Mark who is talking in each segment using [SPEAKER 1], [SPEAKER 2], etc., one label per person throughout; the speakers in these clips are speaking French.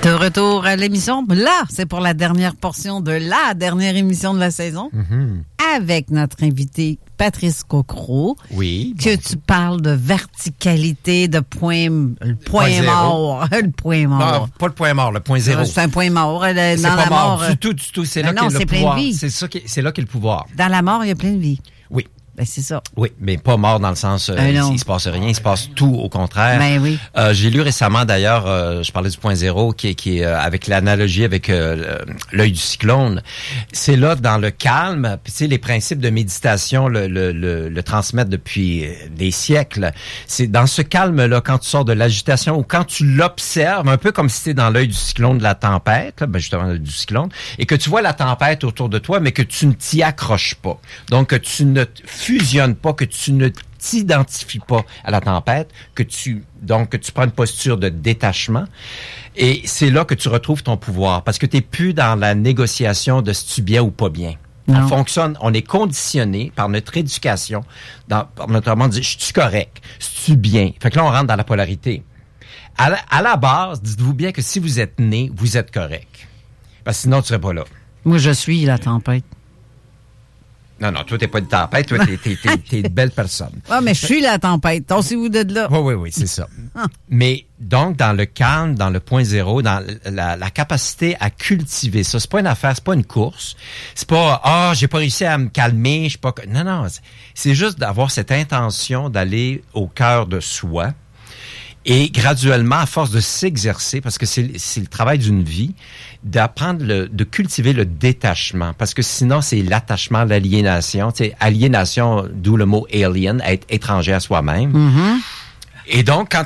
[SPEAKER 1] De retour à l'émission. Là, c'est pour la dernière portion de la dernière émission de la saison. Avec notre invité Patrice Cocro.
[SPEAKER 2] Oui.
[SPEAKER 1] Que tu parles de verticalité, de le point mort. Le point mort.
[SPEAKER 2] Non, pas le point mort, le point zéro.
[SPEAKER 1] C'est un point mort.
[SPEAKER 2] C'est pas mort du tout. C'est là qu'est le pouvoir. C'est là qu'est le pouvoir.
[SPEAKER 1] Dans la mort, il y a plein de vie.
[SPEAKER 2] Oui.
[SPEAKER 1] Ben, c'est ça.
[SPEAKER 2] Oui, mais pas mort dans le sens il se passe rien, il se passe tout au contraire.
[SPEAKER 1] Ben oui.
[SPEAKER 2] J'ai lu récemment d'ailleurs, je parlais du point zéro qui est avec l'analogie avec l'œil du cyclone. C'est là dans le calme, puis tu sais les principes de méditation le transmettent depuis des siècles. C'est dans ce calme là quand tu sors de l'agitation ou quand tu l'observes un peu comme si t'es dans l'œil du cyclone de la tempête, là, ben justement l'œil du cyclone et que tu vois la tempête autour de toi mais que tu ne t'y accroches pas. Donc que tu ne fusionne pas, que tu ne t'identifies pas à la tempête, que tu prends une posture de détachement. Et c'est là que tu retrouves ton pouvoir. Parce que tu n'es plus dans la négociation de si tu es bien ou pas bien.
[SPEAKER 1] Non.
[SPEAKER 2] On est conditionné par notre éducation, par notre monde, je suis correct, je suis bien. Fait que là, on rentre dans la polarité. À la base, dites-vous bien que si vous êtes né, vous êtes correct. Parce que sinon, tu serais pas là.
[SPEAKER 1] Moi, je suis la tempête.
[SPEAKER 2] Non, toi, t'es pas une tempête, toi, t'es une belle personne.
[SPEAKER 1] Ah, mais je suis la tempête. Torsez-vous de là.
[SPEAKER 2] Oui, c'est ça. Mais donc, dans le calme, dans le point zéro, dans la capacité à cultiver ça, c'est pas une affaire, c'est pas une course. C'est pas, j'ai pas réussi à me calmer, je suis pas... Non, c'est juste d'avoir cette intention d'aller au cœur de soi. Et graduellement, à force de s'exercer, parce que c'est le travail d'une vie, d'apprendre de cultiver le détachement. Parce que sinon, c'est l'attachement, l'aliénation. Tu sais, aliénation, d'où le mot alien, être étranger à soi-même.
[SPEAKER 1] Mm-hmm.
[SPEAKER 2] Et donc, quand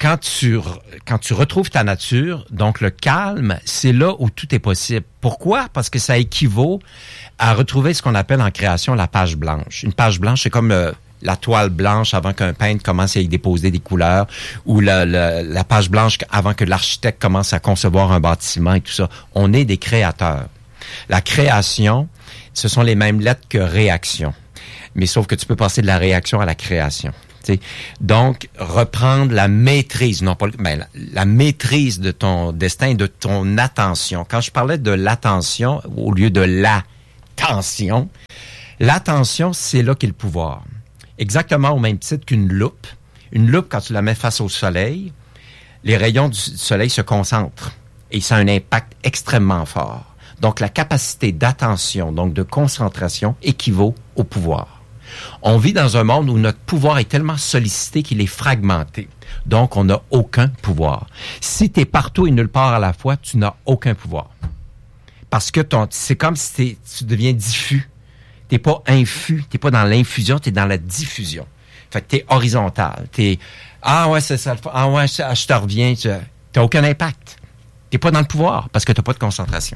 [SPEAKER 2] tu retrouves ta nature, donc le calme, c'est là où tout est possible. Pourquoi? Parce que ça équivaut à retrouver ce qu'on appelle en création la page blanche. Une page blanche, c'est comme la toile blanche avant qu'un peintre commence à y déposer des couleurs, ou la page blanche avant que l'architecte commence à concevoir un bâtiment et tout ça. On est des créateurs. La création, ce sont les mêmes lettres que réaction. Mais sauf que tu peux passer de la réaction à la création. T'sais. Donc, reprendre la maîtrise, non pas la maîtrise de ton destin, de ton attention. Quand je parlais de l'attention au lieu de l'attention, l'attention, c'est là qu'est le pouvoir. Exactement au même titre qu'une loupe. Une loupe, quand tu la mets face au soleil, les rayons du soleil se concentrent et ça a un impact extrêmement fort. Donc, la capacité d'attention, donc de concentration, équivaut au pouvoir. On vit dans un monde où notre pouvoir est tellement sollicité qu'il est fragmenté. Donc, on n'a aucun pouvoir. Si tu es partout et nulle part à la fois, tu n'as aucun pouvoir. Parce que c'est comme si tu deviens diffus. T'es pas infus, t'es pas dans l'infusion, t'es dans la diffusion. Fait que t'es horizontal. C'est ça. Je te reviens. T'as aucun impact. T'es pas dans le pouvoir parce que t'as pas de concentration.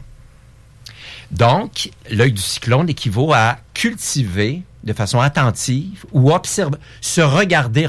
[SPEAKER 2] Donc, l'œil du cyclone équivaut à cultiver de façon attentive ou observer, se regarder.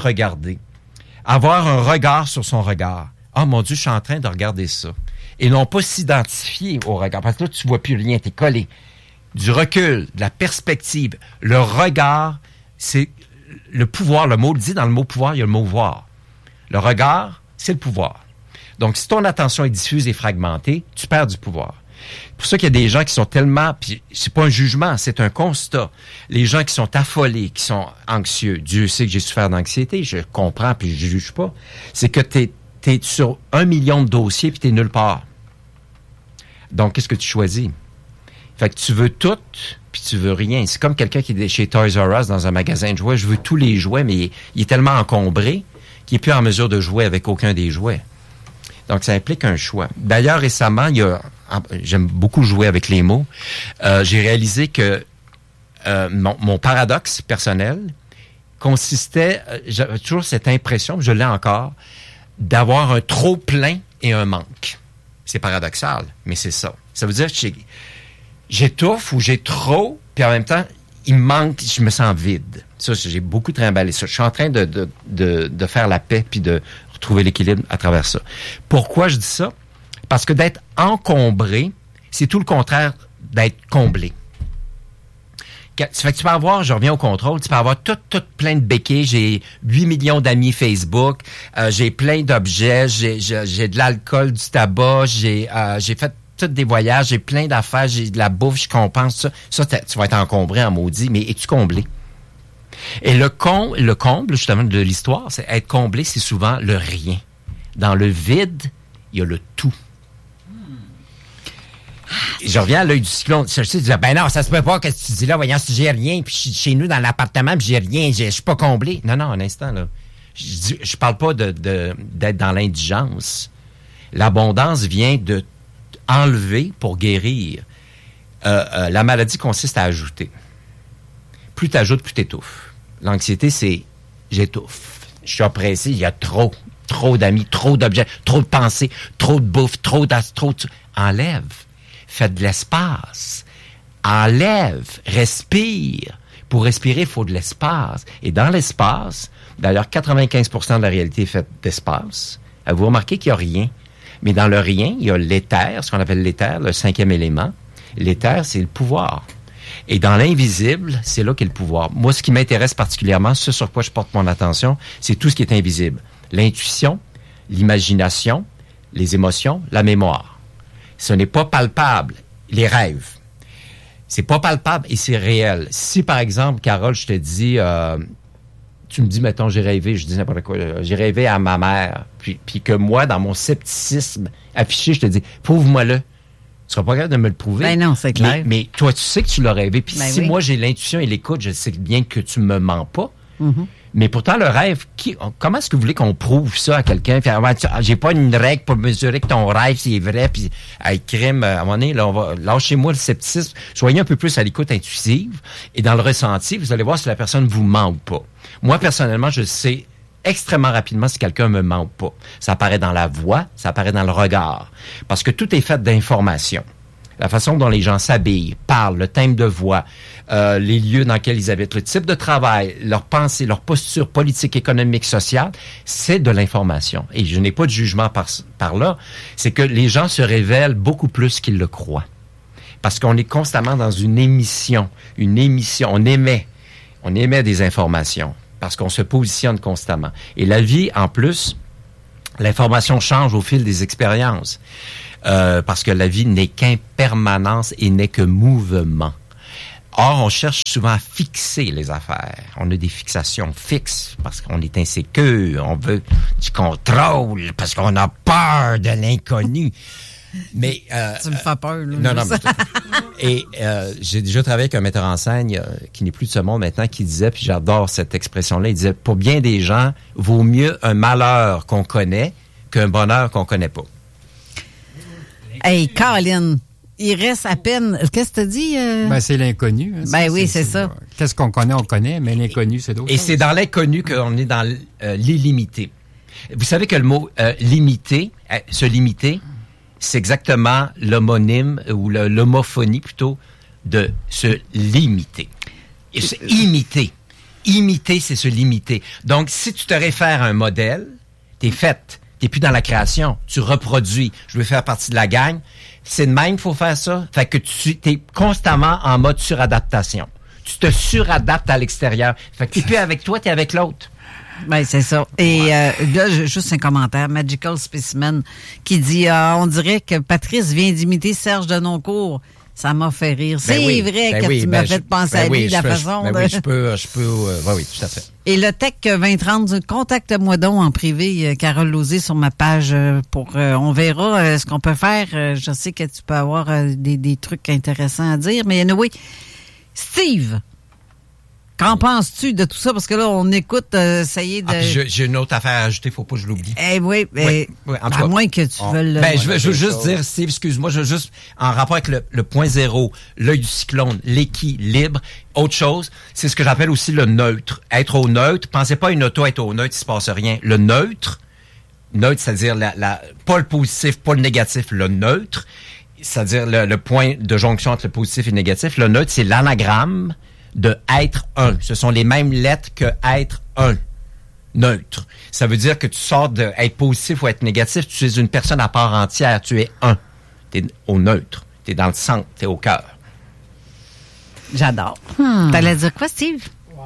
[SPEAKER 2] Avoir un regard sur son regard. Ah, mon Dieu, je suis en train de regarder ça. Et non pas s'identifier au regard. Parce que là, tu vois plus le lien, t'es collé. Du recul, de la perspective. Le regard, c'est le pouvoir. Le mot le dit, dans le mot pouvoir, il y a le mot voir. Le regard, c'est le pouvoir. Donc, si ton attention est diffuse et fragmentée, tu perds du pouvoir. C'est pour ça qu'il y a des gens qui sont tellement... Puis c'est pas un jugement, c'est un constat. Les gens qui sont affolés, qui sont anxieux. Dieu sait que j'ai souffert d'anxiété, je comprends puis je juge pas. C'est que t'es sur 1 million de dossiers puis t'es nulle part. Donc, qu'est-ce que tu choisis? Fait que tu veux tout, puis tu veux rien. C'est comme quelqu'un qui est chez Toys R Us dans un magasin de jouets. Je veux tous les jouets, mais il est tellement encombré qu'il n'est plus en mesure de jouer avec aucun des jouets. Donc, ça implique un choix. D'ailleurs, récemment, j'aime beaucoup jouer avec les mots. J'ai réalisé que mon paradoxe personnel consistait, j'avais toujours cette impression, je l'ai encore, d'avoir un trop plein et un manque. C'est paradoxal, mais c'est ça. Ça veut dire que j'étouffe ou j'ai trop, puis en même temps, il me manque, je me sens vide. Ça, j'ai beaucoup trimballé ça. Je suis en train de faire la paix puis de retrouver l'équilibre à travers ça. Pourquoi je dis ça? Parce que d'être encombré, c'est tout le contraire d'être comblé. Ça fait que tu peux avoir, je reviens au contrôle, tu peux avoir tout plein de béquilles. J'ai 8 millions d'amis Facebook, j'ai plein d'objets, j'ai de l'alcool, du tabac, j'ai fait tous des voyages, j'ai plein d'affaires, j'ai de la bouffe, je compense ça. Ça, tu vas être encombré en maudit, mais es-tu comblé? Et le comble, justement, de l'histoire, c'est être comblé, c'est souvent le rien. Dans le vide, il y a le tout. Je reviens à l'œil du cyclone. Je dis, ben non, ça se peut pas, qu'est-ce que tu dis là, voyons, si j'ai rien, puis je suis chez nous dans l'appartement, puis j'ai rien, je suis pas comblé. Non, un instant, là. Je parle pas d'être dans l'indigence. L'abondance vient de enlever pour guérir. La maladie consiste à ajouter. Plus tu ajoutes, plus tu étouffes. L'anxiété, c'est j'étouffe. Je suis oppressé, il y a trop d'amis, trop d'objets, trop de pensées, trop de bouffe, trop de... Enlève. Fais de l'espace. Enlève. Respire. Pour respirer, il faut de l'espace. Et dans l'espace, d'ailleurs, 95% de la réalité est faite d'espace. Vous remarquez qu'il n'y a rien. Mais dans le rien, il y a l'éther, ce qu'on appelle l'éther, le 5e élément. L'éther, c'est le pouvoir. Et dans l'invisible, c'est là qu'est le pouvoir. Moi, ce qui m'intéresse particulièrement, ce sur quoi je porte mon attention, c'est tout ce qui est invisible. L'intuition, l'imagination, les émotions, la mémoire. Ce n'est pas palpable. Les rêves. C'est pas palpable et c'est réel. Si, par exemple, Carole, je te dis... tu me dis, mettons, j'ai rêvé, je dis n'importe quoi, j'ai rêvé à ma mère, puis que moi, dans mon scepticisme affiché, je te dis, prouve-moi-le. Tu seras pas capable de me le prouver.
[SPEAKER 1] Ben non, c'est clair.
[SPEAKER 2] Mais toi, tu sais que tu l'as rêvé, puis si
[SPEAKER 1] oui.
[SPEAKER 2] moi, j'ai l'intuition et l'écoute, je sais bien que tu me mens pas.
[SPEAKER 1] Mm-hmm.
[SPEAKER 2] Mais pourtant, le rêve, comment est-ce que vous voulez qu'on prouve ça à quelqu'un? Puis, j'ai pas une règle pour mesurer que ton rêve, c'est vrai, puis avec crime, à un moment donné, là, lâchez-moi le scepticisme. Soyez un peu plus à l'écoute intuitive et dans le ressenti, vous allez voir si la personne vous ment ou pas. Moi, personnellement, je sais extrêmement rapidement si quelqu'un me ment ou pas. Ça apparaît dans la voix, ça apparaît dans le regard. Parce que tout est fait d'informations. La façon dont les gens s'habillent, parlent, le thème de voix, les lieux dans lesquels ils habitent, le type de travail, leur pensée, leur posture politique, économique, sociale, c'est de l'information. Et je n'ai pas de jugement par là. C'est que les gens se révèlent beaucoup plus qu'ils le croient. Parce qu'on est constamment dans une émission. On émet des informations. Parce qu'on se positionne constamment. Et la vie, en plus, l'information change au fil des expériences. Parce que la vie n'est qu'impermanence et n'est que mouvement. Or, on cherche souvent à fixer les affaires. On a des fixations fixes parce qu'on est insécure, on veut du contrôle, parce qu'on a peur de l'inconnu. Mais
[SPEAKER 1] tu me fais peur, là.
[SPEAKER 2] Non. Et j'ai déjà travaillé avec un metteur en scène qui n'est plus de ce monde maintenant, qui disait, puis j'adore cette expression-là, il disait, pour bien des gens, vaut mieux un malheur qu'on connaît qu'un bonheur qu'on connaît pas.
[SPEAKER 1] Hey, Colin, il reste à peine... Qu'est-ce que tu as dit?
[SPEAKER 3] Ben, c'est l'inconnu. Hein,
[SPEAKER 1] ben oui, c'est ça.
[SPEAKER 3] Qu'est-ce qu'on connaît, on connaît, mais l'inconnu, c'est d'autres choses.
[SPEAKER 2] Et c'est dans l'inconnu qu'on est dans l'illimité. Vous savez que le mot limiter, se limiter, c'est exactement l'homonyme, ou l'homophonie plutôt, de se limiter. Et c'est imiter. Imiter, c'est se limiter. Donc, si tu te réfères à un modèle, t'es faite. T'es plus dans la création. Tu reproduis. Je veux faire partie de la gang. C'est de même qu'il faut faire ça. Fait que tu t'es constamment en mode suradaptation. Tu te suradaptes à l'extérieur. Fait que t'es plus avec toi, t'es avec l'autre.
[SPEAKER 1] Ben, c'est ça. Et là, juste un commentaire. Magical Specimen qui dit on dirait que Patrice vient d'imiter Serge Denoncourt. Ça m'a fait rire. C'est vrai que tu m'as fait penser à lui, la façon de...
[SPEAKER 2] Oui, je peux, oui, tout à fait.
[SPEAKER 1] Et le Tech 2030, contacte-moi donc en privé, Carole Lauzé, sur ma page on verra ce qu'on peut faire. Je sais que tu peux avoir des trucs intéressants à dire, mais anyway, Steve, qu'en penses-tu de tout ça? Parce que là, on écoute, ça y est...
[SPEAKER 2] j'ai une autre affaire à ajouter, faut pas que je l'oublie.
[SPEAKER 1] Oui, en tout cas, à moins que tu veuilles...
[SPEAKER 2] je veux juste dire, Steve, excuse-moi, je veux juste, en rapport avec le point zéro, l'œil du cyclone, l'équilibre, autre chose, c'est ce que j'appelle aussi le neutre. Être au neutre, pensez pas à une auto être au neutre, il se passe rien. Le neutre, c'est-à-dire pas le positif, pas le négatif, le neutre, c'est-à-dire le point de jonction entre le positif et le négatif. Le neutre, c'est l'anagramme de être un. Ce sont les mêmes lettres que être un. Neutre. Ça veut dire que tu sors de être positif ou être négatif, tu es une personne à part entière, tu es un. Tu es au neutre. Tu es dans le centre, tu es au cœur.
[SPEAKER 1] J'adore. T'allais dire quoi, Steve?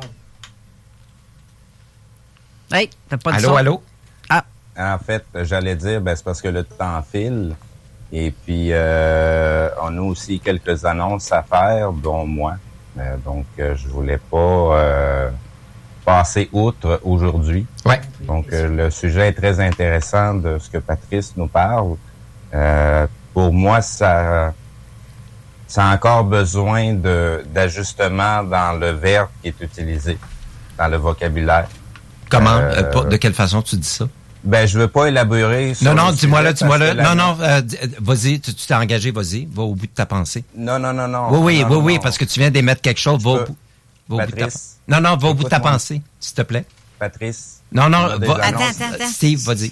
[SPEAKER 1] Hey, t'as pas de son.
[SPEAKER 2] Allô?
[SPEAKER 4] Ah. En fait, j'allais dire, c'est parce que le temps file. Et puis, on a aussi quelques annonces à faire, dont moi. Donc, je voulais pas passer outre aujourd'hui.
[SPEAKER 2] Ouais.
[SPEAKER 4] Donc, le sujet est très intéressant de ce que Patrice nous parle. Pour moi, ça a encore besoin d'ajustement dans le verbe qui est utilisé, dans le vocabulaire.
[SPEAKER 2] Comment? De quelle façon tu dis ça?
[SPEAKER 4] Je veux pas élaborer sur
[SPEAKER 2] Non, dis-moi là. Non, vas-y, tu t'es engagé, vas-y. Va au bout de ta pensée.
[SPEAKER 4] Non.
[SPEAKER 2] Oui, parce que tu viens d'émettre quelque chose. Va au bout de ta... Non, va au bout de ta pensée, s'il te plaît.
[SPEAKER 4] Patrice.
[SPEAKER 2] Non,
[SPEAKER 1] Attends.
[SPEAKER 2] Steve, vas-y.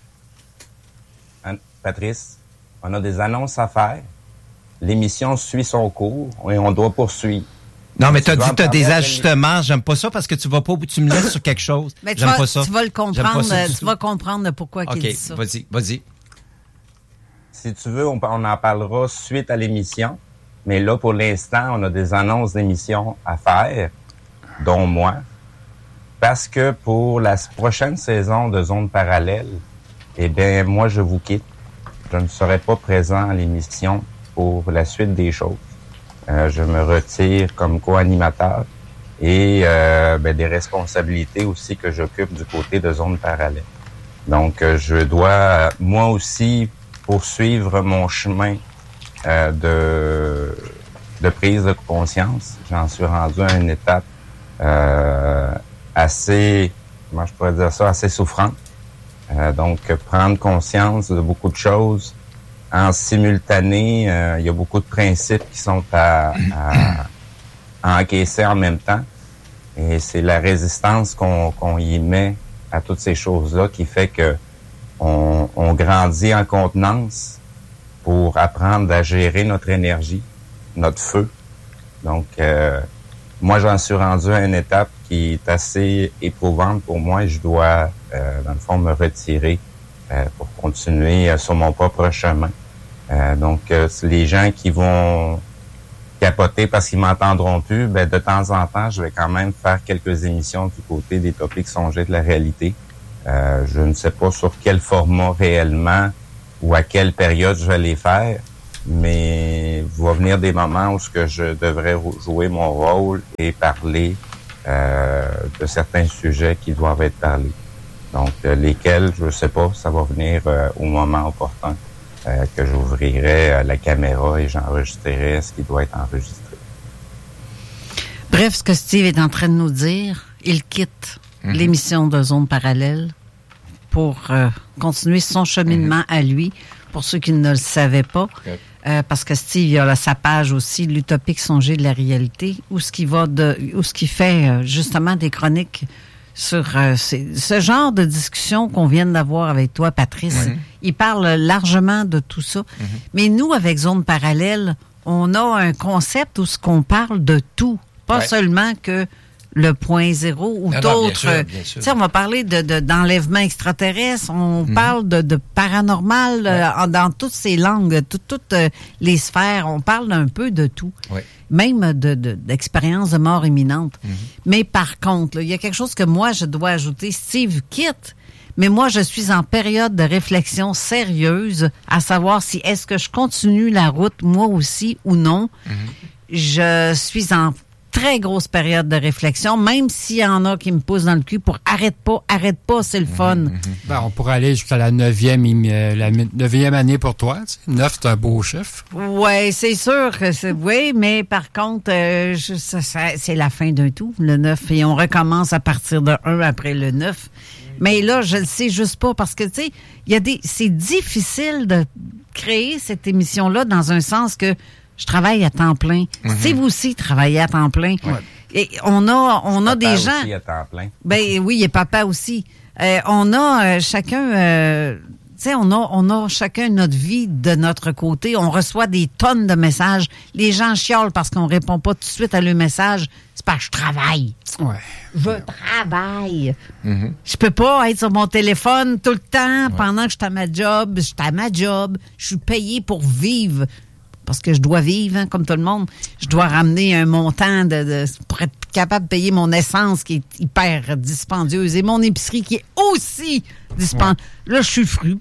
[SPEAKER 4] Patrice, on a des annonces à faire. L'émission suit son cours et on doit poursuivre.
[SPEAKER 2] Non, mais tu as dit que tu as des ajustements. J'aime pas ça parce que tu vas pas, tu me laisses sur quelque chose. J'aime pas ça.
[SPEAKER 1] Tu vas le comprendre. Tu vas comprendre pourquoi il dit ça.
[SPEAKER 2] OK, vas-y.
[SPEAKER 4] Si tu veux, on en parlera suite à l'émission. Mais là, pour l'instant, on a des annonces d'émissions à faire, dont moi. Parce que pour la prochaine saison de Zone Parallèle, moi, je vous quitte. Je ne serai pas présent à l'émission pour la suite des choses. Je me retire comme co-animateur et des responsabilités aussi que j'occupe du côté de Zone Parallèle. Donc, je dois, moi aussi, poursuivre mon chemin de prise de conscience. J'en suis rendu à une étape assez, comment je pourrais dire ça, assez souffrante. Donc, prendre conscience de beaucoup de choses en simultané. Il y a beaucoup de principes qui sont à encaisser en même temps. Et c'est la résistance qu'on y met à toutes ces choses-là qui fait que on grandit en contenance pour apprendre à gérer notre énergie, notre feu. Donc, moi, j'en suis rendu à une étape qui est assez éprouvante pour moi et je dois, dans le fond, me retirer pour continuer sur mon propre chemin. Donc, les gens qui vont capoter parce qu'ils m'entendront plus, de temps en temps, je vais quand même faire quelques émissions du côté des topics songés de la réalité. Je ne sais pas sur quel format réellement ou à quelle période je vais les faire, mais il va venir des moments où je devrais jouer mon rôle et parler de certains sujets qui doivent être parlés. Donc, lesquels, je ne sais pas, ça va venir au moment opportun que j'ouvrirai la caméra et j'enregistrerai ce qui doit être enregistré.
[SPEAKER 1] Bref, ce que Steve est en train de nous dire, il quitte l'émission de Zone Parallèle pour continuer son cheminement à lui, pour ceux qui ne le savaient pas. Okay. Parce que Steve, il a sa page aussi, l'utopique songé de la réalité, où ce qui fait justement des chroniques sur ce genre de discussion qu'on vient d'avoir avec toi, Patrice. Mm-hmm. Il parle largement de tout ça. Mm-hmm. Mais nous, avec Zone Parallèle, on a un concept où ce qu'on parle de tout, pas seulement que le point zéro ou d'autres. Tu sais, on va parler d'enlèvement extraterrestre, on parle de paranormal dans toutes ces langues, toutes les sphères. On parle un peu de tout. Ouais. Même d'expériences de mort imminente. Mm-hmm. Mais par contre, il y a quelque chose que moi, je dois ajouter. Steve quitte, mais moi, je suis en période de réflexion sérieuse à savoir si est-ce que je continue la route, moi aussi, ou non. Mm-hmm. Je suis en très grosse période de réflexion, même s'il y en a qui me poussent dans le cul pour arrête pas, c'est le fun.
[SPEAKER 3] On pourrait aller jusqu'à la 9e année pour toi. Tu sais. 9, c'est un beau chiffre.
[SPEAKER 1] Oui, c'est sûr que c'est... Oui, mais par contre, c'est la fin d'un tout, le 9, et on recommence à partir de 1 après le 9. Mais là, je le sais juste pas, parce que, tu sais, c'est difficile de créer cette émission-là dans un sens que je travaille à temps plein. Steve aussi travaillait à temps plein. Ouais. Et on a des gens...
[SPEAKER 4] Papa aussi à temps plein.
[SPEAKER 1] Ben oui, et papa aussi. On a chacun... tu sais, on a chacun notre vie de notre côté. On reçoit des tonnes de messages. Les gens chiolent parce qu'on répond pas tout de suite à leurs messages. C'est parce que je travaille.
[SPEAKER 3] Ouais.
[SPEAKER 1] Je travaille. Mm-hmm. Je peux pas être sur mon téléphone tout le temps pendant que je suis à ma job. Je suis à ma job. Je suis payé pour vivre. parce que je dois vivre, hein, comme tout le monde. Je dois ramener un montant pour être capable de payer mon essence qui est hyper dispendieuse et mon épicerie qui est aussi dispendieuse. Ouais. Là, je suis fru.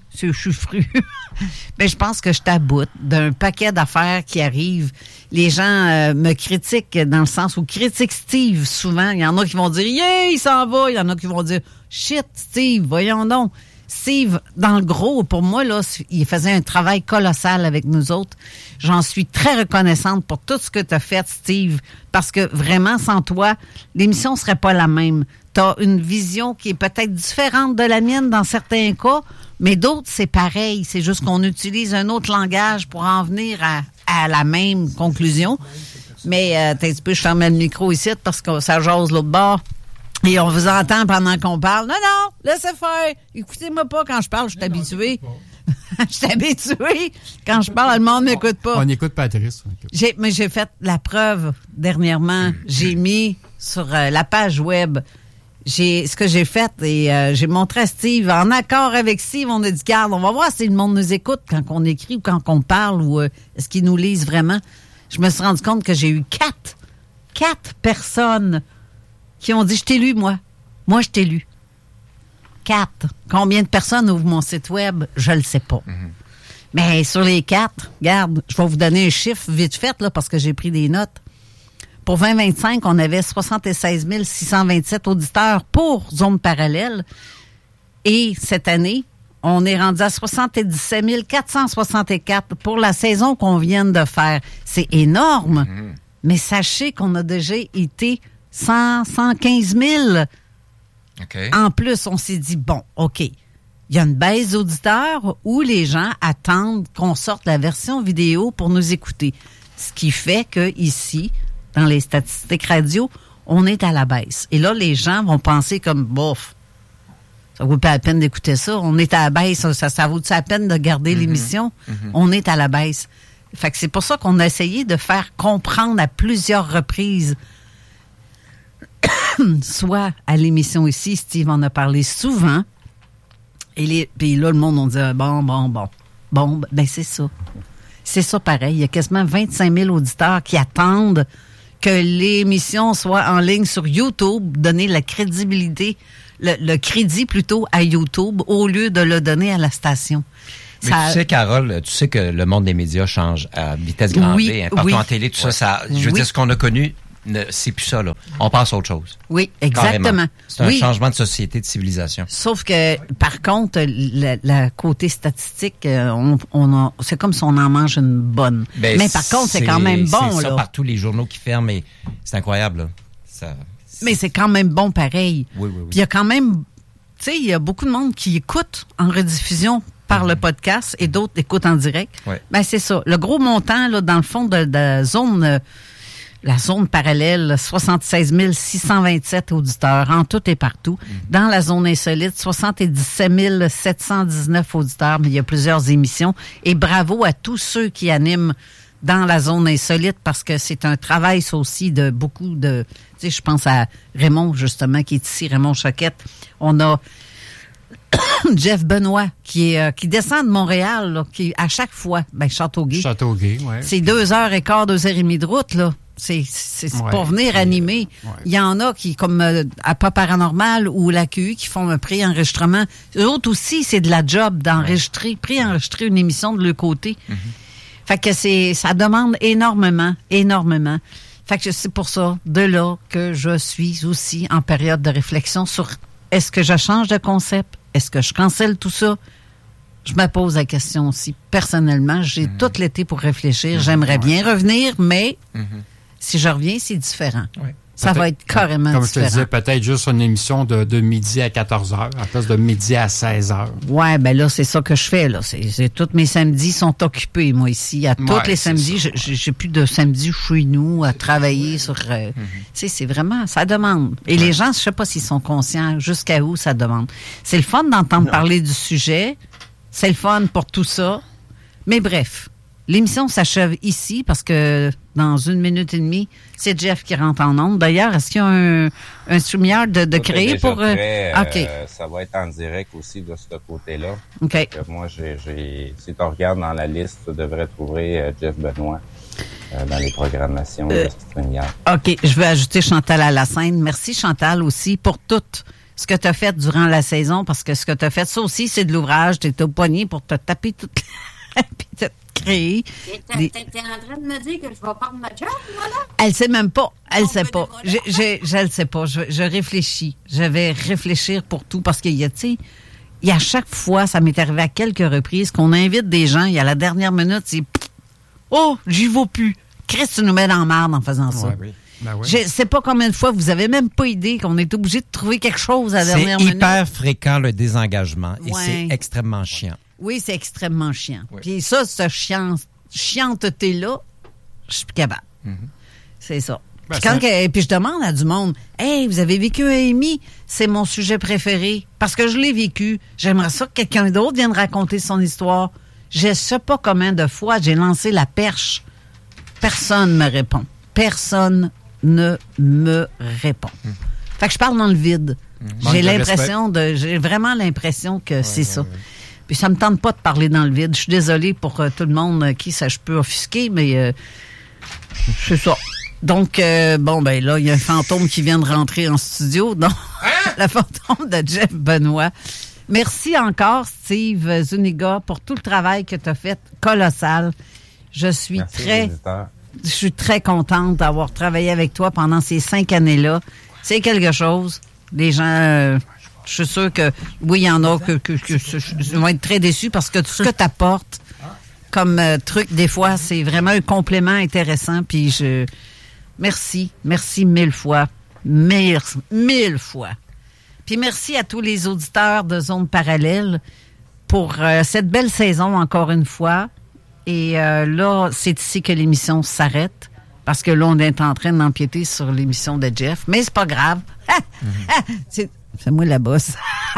[SPEAKER 1] Mais je pense que je t'aboute d'un paquet d'affaires qui arrivent. Les gens me critiquent dans le sens où critiquent Steve souvent. Il y en a qui vont dire « Yeah, il s'en va ». Il y en a qui vont dire « Shit, Steve, voyons donc ». Steve, dans le gros, pour moi, là, il faisait un travail colossal avec nous autres. J'en suis très reconnaissante pour tout ce que tu as fait, Steve, parce que vraiment, sans toi, l'émission serait pas la même. Tu as une vision qui est peut-être différente de la mienne dans certains cas, mais d'autres, c'est pareil. C'est juste qu'on utilise un autre langage pour en venir à la même conclusion. Mais, un petit peu, je ferme le micro ici parce que ça jase l'autre bord. Et on vous entend pendant qu'on parle. Non, laissez faire. Écoutez-moi pas quand je parle, je suis habitué. Je suis habitué. Quand je parle, le monde m'écoute pas.
[SPEAKER 3] On écoute Patrice.
[SPEAKER 1] Mais j'ai fait la preuve dernièrement. J'ai mis sur la page web ce que j'ai fait et j'ai montré à Steve. En accord avec Steve, on a dit, garde, on va voir si le monde nous écoute quand on écrit ou quand on parle ou est-ce qu'ils nous lisent vraiment. Je me suis rendu compte que j'ai eu quatre personnes qui ont dit, je t'ai lu, moi. Moi, je t'ai lu. 4. Combien de personnes ouvrent mon site web? Je le sais pas. Mm-hmm. Mais sur les 4, regarde, je vais vous donner un chiffre vite fait, là, parce que j'ai pris des notes. Pour 2025, on avait 76 627 auditeurs pour Zone Parallèle. Et cette année, on est rendu à 77 464 pour la saison qu'on vient de faire. C'est énorme. Mm-hmm. Mais sachez qu'on a déjà été 115 000.
[SPEAKER 2] Okay.
[SPEAKER 1] En plus, on s'est dit, bon, OK, il y a une baisse d'auditeurs où les gens attendent qu'on sorte la version vidéo pour nous écouter. Ce qui fait que ici, dans les statistiques radio, on est à la baisse. Et là, les gens vont penser comme, bof, ça vaut pas la peine d'écouter ça. On est à la baisse, ça vaut la peine de garder l'émission? On est à la baisse. Fait que c'est pour ça qu'on a essayé de faire comprendre à plusieurs reprises soit à l'émission ici, Steve en a parlé souvent, et puis là, le monde, on dit, bon, ben c'est ça. C'est ça pareil. Il y a quasiment 25 000 auditeurs qui attendent que l'émission soit en ligne sur YouTube, donner la crédibilité, le crédit plutôt à YouTube, au lieu de le donner à la station.
[SPEAKER 2] Mais tu sais, Carole, tu sais que le monde des médias change à vitesse grand V. Partout en télé, tout ça, je veux dire, ce qu'on a connu, c'est plus ça, là. On passe à autre chose.
[SPEAKER 1] Oui, exactement.
[SPEAKER 2] Carrément. C'est un changement de société, de civilisation.
[SPEAKER 1] Sauf que, par contre, le côté statistique, c'est comme si on en mange une bonne.
[SPEAKER 2] Ben,
[SPEAKER 1] mais par contre, c'est quand même bon,
[SPEAKER 2] c'est
[SPEAKER 1] là.
[SPEAKER 2] Ça partout, les journaux qui ferment, et c'est incroyable, là.
[SPEAKER 1] Mais c'est quand même bon pareil.
[SPEAKER 2] Oui.
[SPEAKER 1] Puis il y a quand même, tu sais, il y a beaucoup de monde qui écoute en rediffusion par le podcast et d'autres écoutent en direct.
[SPEAKER 2] Ouais.
[SPEAKER 1] Ben, c'est ça. Le gros montant, là, dans le fond de zone... la zone parallèle, 76 627 auditeurs, en tout et partout. Dans la zone insolite, 77 719 auditeurs, mais il y a plusieurs émissions. Et bravo à tous ceux qui animent dans la zone insolite, parce que c'est un travail, ça aussi, de beaucoup de... Tu sais, je pense à Raymond, justement, qui est ici, Raymond Choquette. On a Jeff Benoît, qui descend de Montréal, là, qui, à chaque fois, Châteauguay.
[SPEAKER 3] Châteauguay, oui.
[SPEAKER 1] C'est 2h15, 2h30 de route, là. C'est pour venir animer.
[SPEAKER 3] Ouais.
[SPEAKER 1] Il y en a qui, comme à Pas Paranormal ou l'AQU, qui font un pré-enregistrement. Eux autres aussi, c'est de la job d'enregistrer, pré-enregistrer une émission de leur côté. Mm-hmm. Fait que ça demande énormément. Fait que c'est pour ça, de là, que je suis aussi en période de réflexion sur est-ce que je change de concept? Est-ce que je cancelle tout ça? Je me pose la question aussi. Personnellement, j'ai tout l'été pour réfléchir. J'aimerais bien revenir, mais si je reviens, c'est différent. Ouais. Ça va être carrément différent. Comme je te disais,
[SPEAKER 3] peut-être juste une émission de midi à 14h, à place de midi à 16h.
[SPEAKER 1] Ouais, ben là, c'est ça que je fais, là. Tous mes samedis sont occupés, moi, ici. Tous les samedis, j'ai plus de samedis chez nous à travailler sur... Tu sais, c'est vraiment... Ça demande. Et les gens, je sais pas s'ils sont conscients jusqu'à où ça demande. C'est le fun d'entendre parler du sujet. C'est le fun pour tout ça. Mais bref, L'émission s'achève ici parce que dans 1 minute et demie, c'est Jeff qui rentre en ondes. D'ailleurs, est-ce qu'il y a un StreamYard de créer pour...
[SPEAKER 4] Prêt,
[SPEAKER 1] OK.
[SPEAKER 4] Ça va être en direct aussi de ce côté-là.
[SPEAKER 1] OK.
[SPEAKER 4] Donc, moi, si tu regardes dans la liste, tu devrais trouver Jeff Benoît dans les programmations de StreamYard.
[SPEAKER 1] OK. Je vais ajouter Chantal à la scène. Merci, Chantal, aussi, pour tout ce que tu as fait durant la saison, parce que ce que tu as fait, ça aussi, c'est de l'ouvrage. Tu es au poignet pour te taper toute puis te créer.
[SPEAKER 5] T'es en train de me dire que je vais perdre ma job, voilà?
[SPEAKER 1] Elle sait même pas. Elle sait pas. Je le sais pas. Je réfléchis. Je vais réfléchir pour tout parce qu'il y a, tu sais, il y a chaque fois, ça m'est arrivé à quelques reprises, qu'on invite des gens, il y a la dernière minute, c'est « Oh, j'y vais plus! » Christ, tu nous mets dans la marde en faisant ça.
[SPEAKER 3] Ouais, oui. Ben oui.
[SPEAKER 1] Je sais pas combien de fois, vous avez même pas idée qu'on est obligé de trouver quelque chose à la dernière minute.
[SPEAKER 2] C'est hyper fréquent, le désengagement, et
[SPEAKER 1] Ouais.
[SPEAKER 2] c'est extrêmement chiant.
[SPEAKER 1] Oui, c'est extrêmement chiant.
[SPEAKER 2] Oui.
[SPEAKER 1] Puis ça, cette chianteté-là, je suis plus capable. C'est ça.
[SPEAKER 3] Ben,
[SPEAKER 1] Puis je demande à du monde, « Hey, vous avez vécu un Amy? C'est mon sujet préféré. Parce que je l'ai vécu. J'aimerais ça que quelqu'un d'autre vienne raconter son histoire. » Je sais pas combien de fois j'ai lancé la perche. Personne me répond. Personne ne me répond. Fait que je parle dans le vide.
[SPEAKER 3] Manque de
[SPEAKER 1] J'ai vraiment l'impression que c'est ça. Puis ça me tente pas de parler dans le vide. Je suis désolée pour tout le monde qui ça je peux offusquer, mais c'est ça. Donc, bon, ben là, il y a un fantôme qui vient de rentrer en studio. Donc, le fantôme de Jeff Benoît. Merci encore, Steve Zuniga, pour tout le travail que tu as fait. Colossal. Je suis très contente d'avoir travaillé avec toi pendant ces 5 années-là. C'est quelque chose. Les gens, je suis sûre que, oui, il y en a que vont être très déçus parce que tout ce que tu apportes comme truc, des fois, c'est vraiment un complément intéressant. Puis merci 1000 fois. 1000 fois. Puis merci à tous les auditeurs de Zone Parallèle pour cette belle saison, encore une fois. Et là, c'est ici que l'émission s'arrête, parce que là, on est en train d'empiéter sur l'émission de Jeff. Mais c'est pas grave. C'est moi la bosse.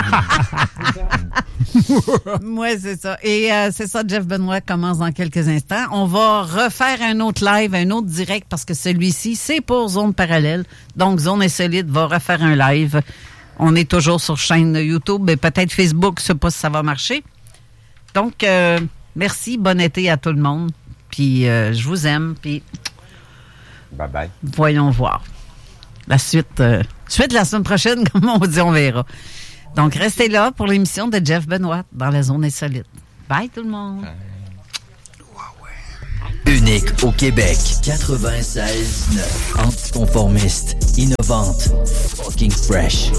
[SPEAKER 1] Moi, c'est ça. Et c'est ça, Jeff Benoît commence dans quelques instants. On va refaire un autre live, un autre direct, parce que celui-ci, c'est pour Zone Parallèle. Donc, Zone Insolite va refaire un live. On est toujours sur chaîne YouTube, mais peut-être Facebook, je sais pas si ça va marcher. Donc, merci, bon été à tout le monde. Puis, je vous aime. Puis,
[SPEAKER 4] bye-bye.
[SPEAKER 1] Voyons voir. La suite la semaine prochaine, comme on dit, on verra. Donc, restez là pour l'émission de Jeff Benoît dans la Zone Insolite. Bye tout le monde.
[SPEAKER 6] Unique au Québec. 96.9. Anticonformiste. Innovante. Fucking fresh.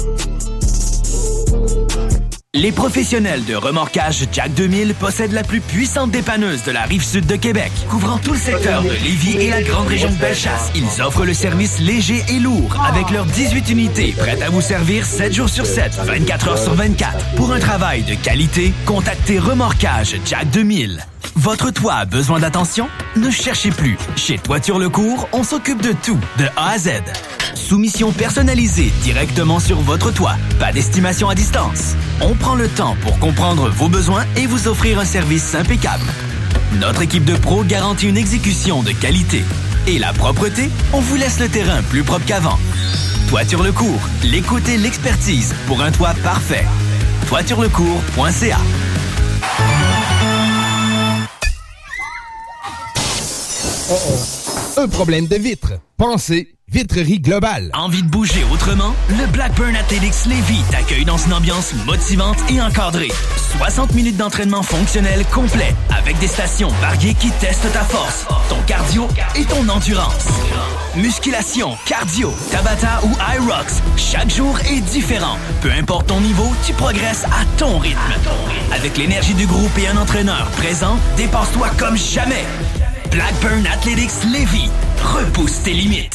[SPEAKER 7] Les professionnels de remorquage Jack 2000 possèdent la plus puissante dépanneuse de la Rive-Sud de Québec. Couvrant tout le secteur de Lévis et la grande région de Bellechasse, ils offrent le service léger et lourd avec leurs 18 unités prêtes à vous servir 7 jours sur 7, 24 heures sur 24. Pour un travail de qualité, contactez Remorquage Jack 2000. Votre toit a besoin d'attention? Ne cherchez plus. Chez Toiture Lecourt, on s'occupe de tout, de A à Z. Soumission personnalisée directement sur votre toit. Pas d'estimation à distance. On prend le temps pour comprendre vos besoins et vous offrir un service impeccable. Notre équipe de pros garantit une exécution de qualité. Et la propreté, on vous laisse le terrain plus propre qu'avant. Toiture Lecourt, l'écoute et l'expertise pour un toit parfait. toiturelecourt.ca.
[SPEAKER 8] Un problème de vitre. Pensez Vitrerie Globale.
[SPEAKER 7] Envie de bouger autrement? Le Blackburn Athletics Lévis t'accueille dans une ambiance motivante et encadrée. 60 minutes d'entraînement fonctionnel complet avec des stations variées qui testent ta force, ton cardio et ton endurance. Musculation, cardio, Tabata ou Hyrox, chaque jour est différent. Peu importe ton niveau, tu progresses à ton rythme. Avec l'énergie du groupe et un entraîneur présent, dépasse-toi comme jamais. Blackburn Athletics Lévis, repousse tes limites.